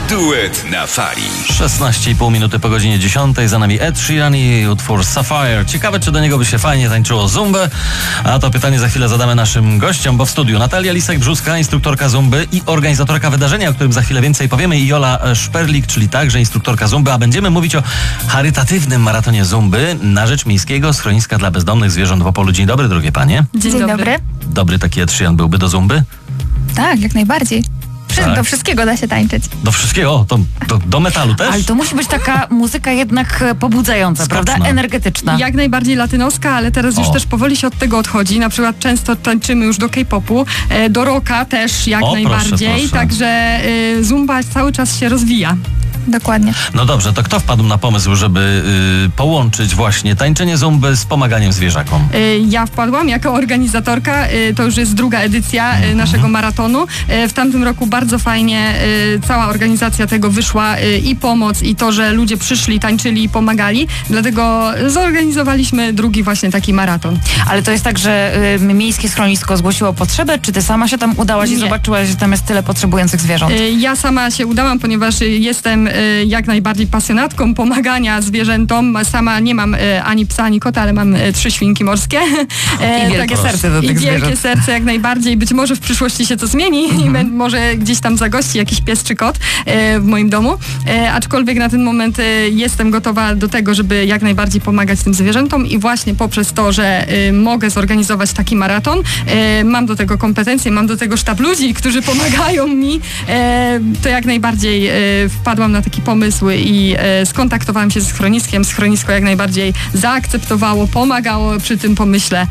Duet na fali. 16,5 minuty po godzinie 10. Za nami Ed Sheeran i utwór Sapphire. Ciekawe, czy do niego by się fajnie tańczyło zumbę? A to pytanie za chwilę zadamy naszym gościom, bo w studiu Natalia Lisek-Brzuska, instruktorka zumby i organizatorka wydarzenia, o którym za chwilę więcej powiemy, i Jola Szperlik, czyli także instruktorka zumby, a będziemy mówić o charytatywnym maratonie zumby na rzecz Miejskiego Schroniska dla Bezdomnych Zwierząt w Opolu. Dzień dobry, drogie panie. Dzień dobry. Dobry taki Ed Sheeran byłby do zumby? Tak, jak najbardziej. Tak. Do wszystkiego da się tańczyć. Do wszystkiego? O, to do metalu też? Ale to musi być taka muzyka jednak pobudzająca, Skoczna. prawda? Energetyczna. Jak najbardziej latynoska, ale teraz już też powoli się od tego odchodzi. Na przykład często tańczymy już do K-popu, do rocka też jak najbardziej. Proszę. Także zumba cały czas się rozwija. Dokładnie. No dobrze, to kto wpadł na pomysł, żeby połączyć właśnie tańczenie zumby z pomaganiem zwierzakom? Ja wpadłam jako organizatorka, to już jest druga edycja naszego maratonu. W tamtym roku bardzo fajnie cała organizacja tego wyszła, i pomoc, i to, że ludzie przyszli, tańczyli i pomagali. Dlatego zorganizowaliśmy drugi właśnie taki maraton. Ale to jest tak, że Miejskie Schronisko zgłosiło potrzebę, czy ty sama się tam udałaś i zobaczyłaś, że tam jest tyle potrzebujących zwierząt? Ja sama się udałam, ponieważ jestem jak najbardziej pasjonatką pomagania zwierzętom. Sama nie mam ani psa, ani kota, ale mam 3 świnki morskie. I wielkie serce do tych zwierząt. I wielkie serce jak najbardziej. Być może w przyszłości się to zmieni i może gdzieś tam zagości jakiś pies czy kot w moim domu. Aczkolwiek na ten moment jestem gotowa do tego, żeby jak najbardziej pomagać tym zwierzętom i właśnie poprzez to, że mogę zorganizować taki maraton, mam do tego kompetencje, mam do tego sztab ludzi, którzy pomagają mi, to jak najbardziej wpadłam na taki pomysł i skontaktowałam się ze schroniskiem. Schronisko jak najbardziej zaakceptowało, pomagało przy tym pomyśle.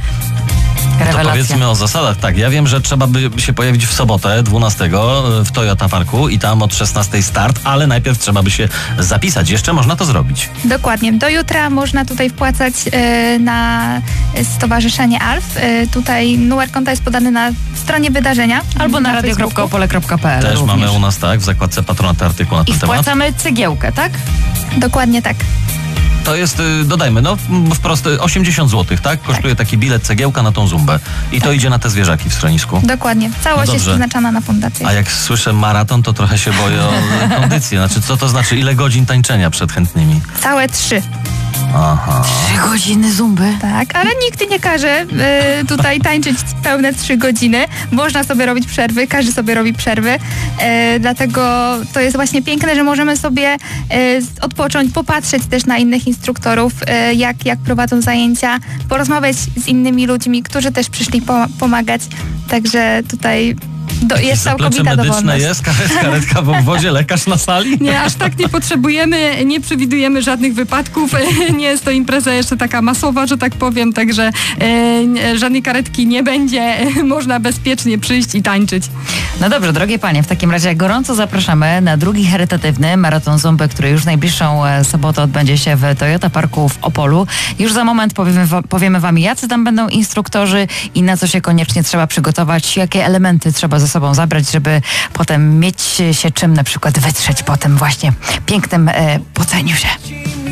To powiedzmy o zasadach. Tak, ja wiem, że trzeba by się pojawić w sobotę 12 w Toyota Parku i tam od 16 start, ale najpierw trzeba by się zapisać. Jeszcze można to zrobić. Dokładnie. Do jutra można tutaj wpłacać na Stowarzyszenie ALF. Tutaj numer konta jest podany na stronie wydarzenia. Albo na radio.opole.pl. Też również. mamy u nas, tak, w zakładce patronaty artykuł na ten I temat. wpłacamy cegiełkę, tak? Dokładnie tak. To jest, dodajmy, wprost 80 zł, tak? Kosztuje taki bilet, cegiełka na tą zumbę. I to idzie na te zwierzaki w schronisku. Dokładnie. Całość jest przeznaczona na fundację. A jak słyszę maraton, to trochę się boję o kondycję. Znaczy, co to znaczy? Ile godzin tańczenia przed chętnymi? Całe 3. Aha. 3 godziny zumby. Tak, ale nikt nie każe tutaj tańczyć pełne 3 godziny. Można sobie robić przerwy, każdy sobie robi przerwy. Dlatego to jest właśnie piękne, że możemy sobie odpocząć, popatrzeć też na innych instruktorów, jak prowadzą zajęcia, porozmawiać z innymi ludźmi, którzy też przyszli pomagać. Także tutaj jest całkowita medyczne dowolność. jest, karetka w obwodzie, lekarz na sali? Nie, aż tak nie potrzebujemy, nie przewidujemy żadnych wypadków. Nie jest to impreza jeszcze taka masowa, że tak powiem, także żadnej karetki nie będzie. Można bezpiecznie przyjść i tańczyć. No dobrze, drogie panie, w takim razie gorąco zapraszamy na drugi charytatywny maraton zumby, który już w najbliższą sobotę odbędzie się w Toyota Parku w Opolu. Już za moment powiemy wam, jacy tam będą instruktorzy i na co się koniecznie trzeba przygotować, jakie elementy trzeba ze sobą zabrać, żeby potem mieć się czym na przykład wytrzeć po tym właśnie pięknym poceniu się.